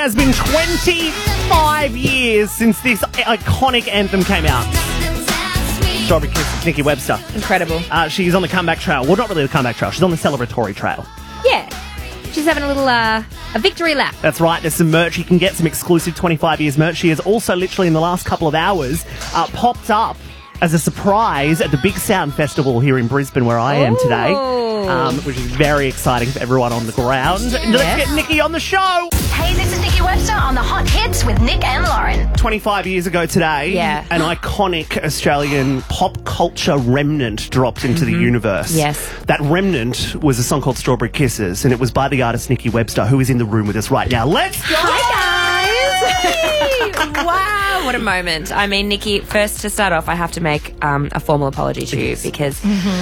has been 25 years since this iconic anthem came out. Strawberry Kisses, Nikki Webster. Incredible. She's on the comeback trail. Well, not really the comeback trail. She's on the celebratory trail. Yeah. She's having a little a victory lap. That's right. There's some merch. You can get some exclusive 25 years merch. She has also literally in the last couple of hours popped up as a surprise at the Big Sound Festival here in Brisbane where I am today, which is very exciting for everyone on the ground. Yeah. Let's get Nikki on the show. Hey, this is Nikki Webster on the Hot Hits with Nick and Lauren. 25 years ago today, an iconic Australian pop culture remnant dropped into the universe. Yes. That remnant was a song called Strawberry Kisses, and it was by the artist Nikki Webster, who is in the room with us right now. Let's go! Hi, guys! Wow, what a moment. I mean, Nikki, first to start off, I have to make a formal apology to you because...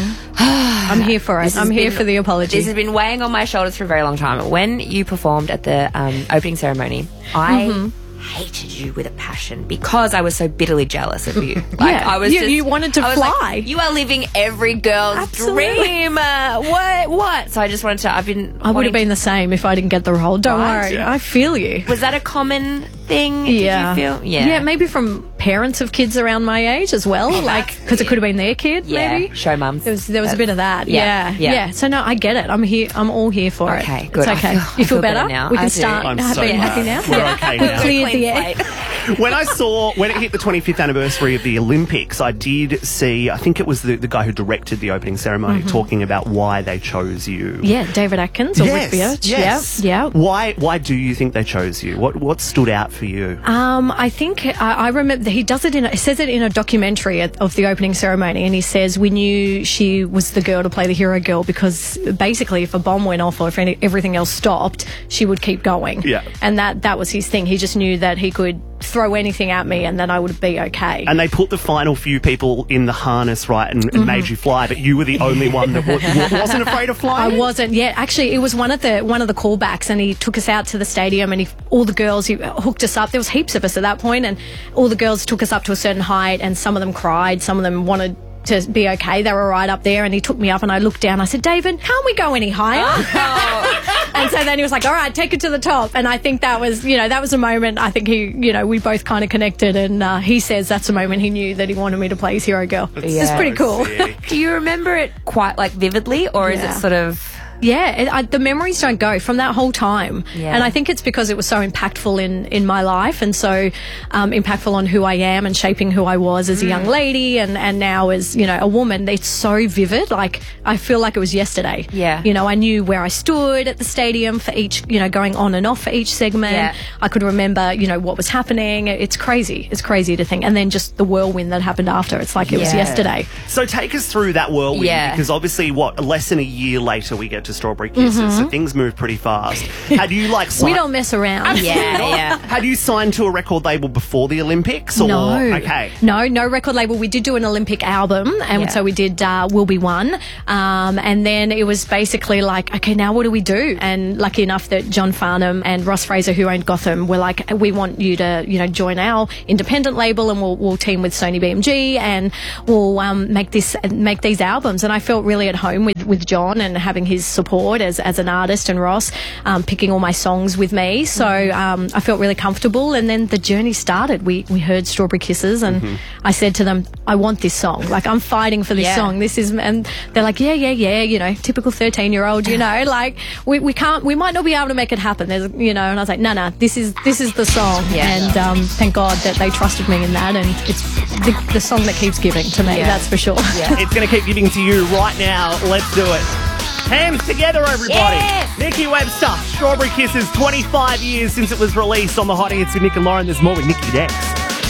I'm here for it. I'm here for the apology. This has been weighing on my shoulders for a very long time. When you performed at the opening ceremony, I hated you with a passion because I was so bitterly jealous of you. I was you wanted to fly. Like, you are living every girl's dream. What? So I just wanted to. I would have been the same if I didn't get the role. Don't worry. Yeah. I feel you. Was that a common thing? Yeah. Did you feel? Yeah, maybe from parents of kids around my age as well. Because it could have been their kid, maybe. Show mums. There was a bit of that. Yeah. So no, I get it. I'm here. I'm all here for it. Okay, good. It's okay. You feel better now. We can start I'm so being happy glad. now. We're okay We've now. cleared the air. When it hit the 25th anniversary of the Olympics, I did see, I think it was the guy who directed the opening ceremony talking about why they chose you. Yeah, David Atkins or Rick Birch. Yes. Yeah. Why do you think they chose you? What stood out for you? I think I remember he does it he says it in a documentary of the opening ceremony, and he says we knew she was the girl to play the hero girl because basically if a bomb went off or if everything else stopped, she would keep going. Yeah. And that was his thing. He just knew that he could throw anything at me and then I would be okay. And they put the final few people in the harness, right, and made you fly, but you were the only one that wasn't afraid of flying? I wasn't yet. Actually, it was one of the callbacks, and he took us out to the stadium, and all the girls, he hooked us up. There was heaps of us at that point, and all the girls took us up to a certain height, and some of them cried, some of them wanted to be okay. They were right up there, and he took me up, and I looked down. I said, David, can't we go any higher? And so then he was like, all right, take it to the top. And I think that was a moment. I think we both kind of connected, and he says that's the moment he knew that he wanted me to play his hero girl. It's pretty cool. Do you remember it quite vividly, or is it sort of... Yeah, the memories don't go from that whole time. Yeah. And I think it's because it was so impactful in my life, and so impactful on who I am and shaping who I was as a young lady and now as, a woman. It's so vivid. I feel like it was yesterday. Yeah. I knew where I stood at the stadium for each, going on and off for each segment. Yeah. I could remember, what was happening. It's crazy. It's crazy to think. And then just the whirlwind that happened after. It's like it was yesterday. So take us through that whirlwind, because obviously, less than a year later we get to Strawberry Kisses, so things move pretty fast. Had you we don't mess around. Yeah. Had you signed to a record label before the Olympics? Or? No. Okay. No record label. We did do an Olympic album, and so we did Will Be One, and then it was basically like, okay, now what do we do? And lucky enough that John Farnham and Ross Fraser, who owned Gotham, were like, we want you to join our independent label, and we'll team with Sony BMG, and we'll make these albums. And I felt really at home with John and having his support as an artist, and Ross picking all my songs with me. So I felt really comfortable, and then the journey started. We heard Strawberry Kisses, and I said to them, I want this song. I'm fighting for this song. This is, and they're like, yeah, typical 13-year-old, we might not be able to make it happen. There's, and I was like, no, this is the song. And thank God that they trusted me in that, and it's the song that keeps giving to me, that's for sure. It's going to keep giving to you right now. Let's do it. Hands together, everybody. Yes. Nikki Webster, Strawberry Kisses, 25 years since it was released on the Hot Hits with Nick and Lauren. There's more with Nikki next.